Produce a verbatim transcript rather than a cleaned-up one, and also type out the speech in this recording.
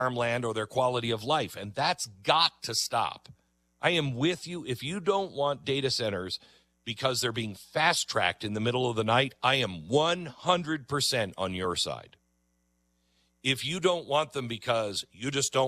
farmland or their quality of life. And that's got to stop. I am with you. If you don't want data centers because they're being fast-tracked in the middle of the night, I am one hundred percent on your side. If you don't want them because you just don't